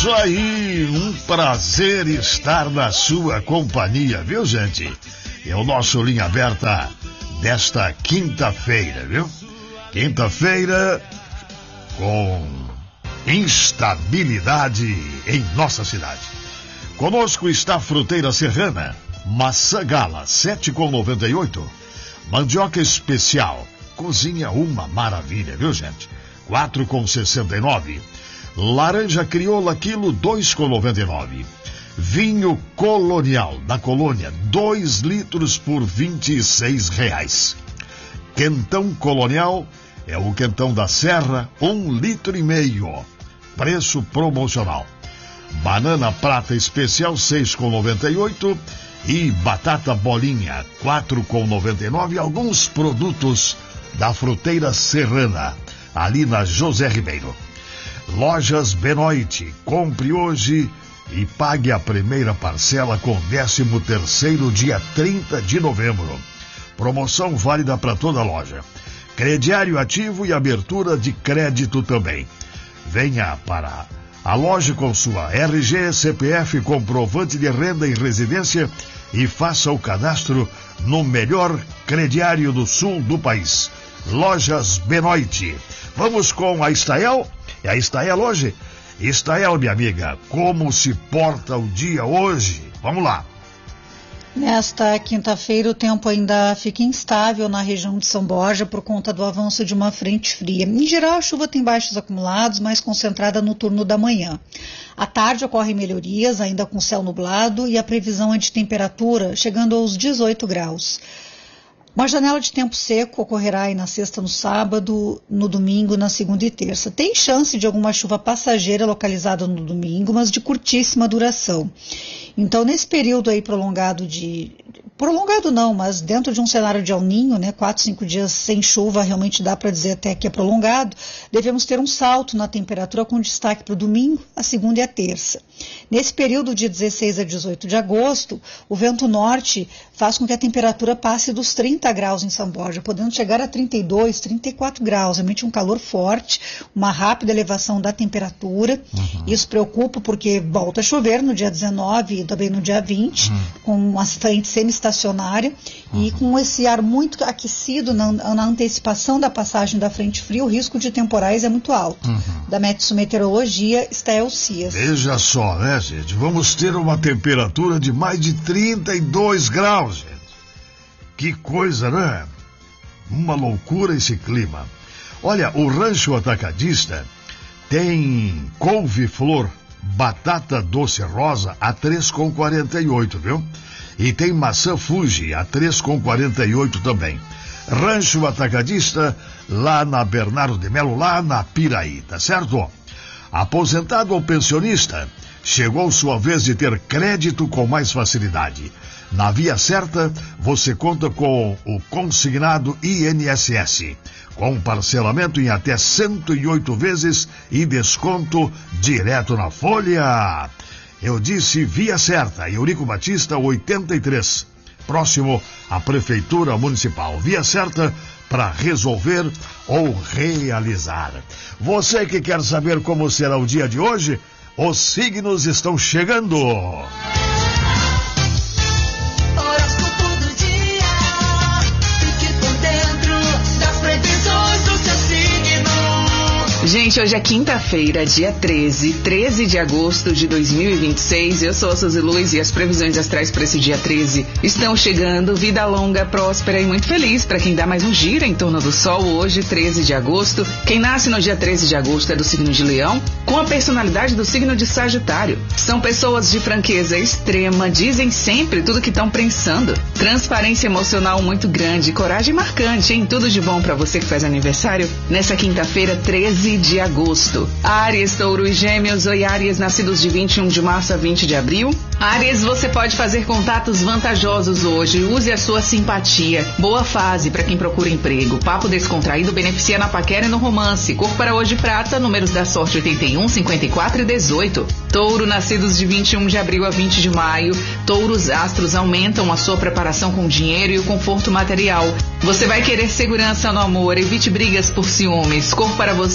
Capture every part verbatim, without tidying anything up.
isso aí, um prazer estar na sua companhia, viu, gente? É o nosso Linha Aberta desta quinta-feira, viu? Quinta-feira com instabilidade em nossa cidade. Conosco está a fruteira serrana, maçã gala, sete reais e noventa e oito centavos. Mandioca especial, cozinha uma maravilha, viu, gente? quatro reais e sessenta e nove centavos. Laranja crioula, quilo, dois reais e noventa e nove centavos. Vinho colonial da Colônia, dois litros por vinte e seis reais. Quentão colonial é o quentão da Serra, um litro e meio. Preço promocional. Banana prata especial, seis reais e noventa e oito centavos. E batata bolinha, quatro reais e noventa e nove centavos. Alguns produtos da fruteira serrana, ali na José Ribeiro. Lojas Benoit, compre hoje e pague a primeira parcela com décimo terceiro, dia trinta de novembro. Promoção válida para toda a loja. Crediário ativo e abertura de crédito também. Venha para a loja com sua R G, C P F, comprovante de renda e residência e faça o cadastro no melhor crediário do sul do país. Lojas Benoit. Vamos com a Estael? É a Estael hoje? Estael, minha amiga, como se porta o dia hoje? Vamos lá. Nesta quinta-feira, o tempo ainda fica instável na região de São Borja por conta do avanço de uma frente fria. Em geral, a chuva tem baixos acumulados, mais concentrada no turno da manhã. À tarde ocorrem melhorias, ainda com céu nublado, e a previsão é de temperatura chegando aos dezoito graus. Uma janela de tempo seco ocorrerá aí na sexta, no sábado, no domingo, na segunda e terça. Tem chance de alguma chuva passageira localizada no domingo, mas de curtíssima duração. Então, nesse período aí prolongado de... Prolongado não, mas dentro de um cenário de El Niño, né, quatro, cinco dias sem chuva, realmente dá para dizer até que é prolongado, devemos ter um salto na temperatura com destaque para o domingo, a segunda e a terça. Nesse período de dezesseis a dezoito de agosto, o vento norte faz com que a temperatura passe dos trinta graus em São Borja, podendo chegar a trinta e dois, trinta e quatro graus, realmente um calor forte, uma rápida elevação da temperatura. Uhum. Isso preocupa porque volta a chover no dia dezenove e também no dia vinte, uhum. com uma frente semi-estacionária, uhum. e com esse ar muito aquecido na, na antecipação da passagem da frente fria, o risco de temporais é muito alto. Uhum. Da Metsu-Meteorologia, Estael Cias. Veja só, né, gente? Vamos ter uma temperatura de mais de trinta e dois graus, gente. Que coisa, né? Uma loucura esse clima. Olha, o Rancho Atacadista tem couve-flor, batata doce rosa a três reais e quarenta e oito centavos, viu? E tem maçã Fuji a três reais e quarenta e oito centavos também. Rancho Atacadista, lá na Bernardo de Melo, lá na Piraí, tá certo? Aposentado ou pensionista, chegou sua vez de ter crédito com mais facilidade. Na Via Certa, você conta com o consignado I N S S, com parcelamento em até cento e oito vezes e desconto direto na folha. Eu disse Via Certa, Eurico Batista, oitenta e três, próximo à Prefeitura Municipal. Via Certa para resolver ou realizar. Você que quer saber como será o dia de hoje, os signos estão chegando. Gente, hoje é quinta-feira, dia treze, treze de agosto de dois mil e vinte e seis. Eu sou a Suzy Luz e as previsões astrais para esse dia treze estão chegando. Vida longa, próspera e muito feliz para quem dá mais um giro em torno do Sol hoje, treze de agosto. Quem nasce no dia treze de agosto é do signo de Leão, com a personalidade do signo de Sagitário. São pessoas de franqueza extrema, dizem sempre tudo que estão pensando. Transparência emocional muito grande, coragem marcante, hein? Tudo de bom para você que faz aniversário nessa quinta-feira, treze de agosto. Áries, Touro e Gêmeos. Oi, Áries, nascidos de vinte e um de março a vinte de abril. Áries, você pode fazer contatos vantajosos hoje. Use a sua simpatia. Boa fase para quem procura emprego. Papo descontraído beneficia na paquera e no romance. Cor para hoje prata, números da sorte oitenta e um, cinquenta e quatro e dezoito. Touro, nascidos de vinte e um de abril a vinte de maio. Touros, astros aumentam a sua preparação com dinheiro e o conforto material. Você vai querer segurança no amor. Evite brigas por ciúmes. Cor para você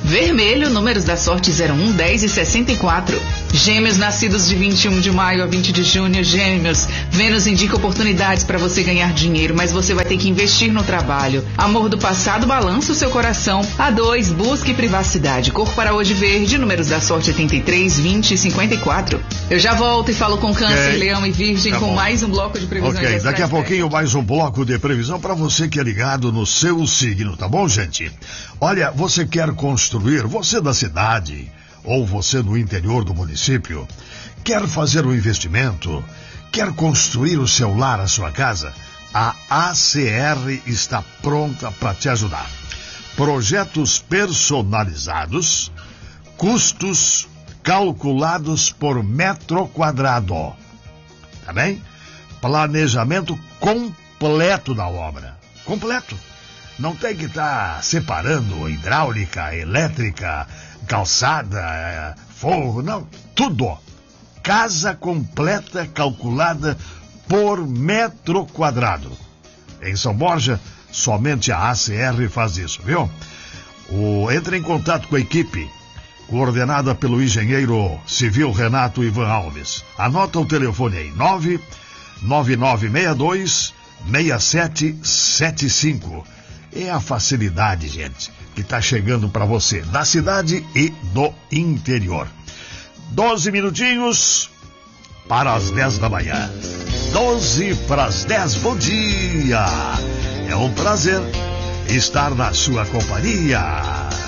Vermelho, números da sorte zero um, dez e sessenta e quatro. Gêmeos, nascidos de vinte e um de maio a vinte de junho. Gêmeos, Vênus indica oportunidades para você ganhar dinheiro, mas você vai ter que investir no trabalho. Amor do passado balança o seu coração. A dois, busque privacidade. Cor para hoje verde, números da sorte oitenta e três, vinte e cinquenta e quatro. Eu já volto e falo com Câncer, okay. Leão e Virgem tá com bom. Mais um bloco de previsões. Ok, daqui a pouquinho mais um bloco de previsão para você que é ligado no seu signo, tá bom, gente? Olha, você quer construir, você da cidade ou você do interior do município, quer fazer um investimento, quer construir o seu lar, a sua casa? A A C R está pronta para te ajudar. Projetos personalizados, custos calculados por metro quadrado. Tá bem? Planejamento completo da obra. Completo. Não tem que estar tá separando hidráulica, elétrica, calçada, forro, não. Tudo. Casa completa calculada por metro quadrado. Em São Borja, somente a A C R faz isso, viu? O, entre em contato com a equipe, coordenada pelo engenheiro civil Renato Ivan Alves. Anota o telefone aí, nove nove nove seis dois seis sete sete cinco. É a facilidade, gente, que está chegando para você, da cidade e do interior. Doze minutinhos para as dez da manhã. Doze para as dez, bom dia! É um prazer estar na sua companhia.